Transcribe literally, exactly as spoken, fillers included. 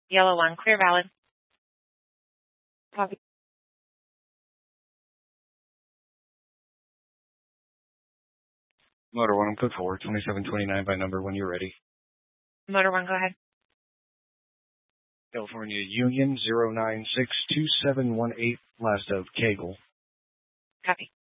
Yellow one, clear valid. Copy. Motor one, I'm code four, twenty-seven twenty-nine by number when you're ready. Motor one, go ahead. California Union zero nine six two seven one eight, last of Cagle. Copy.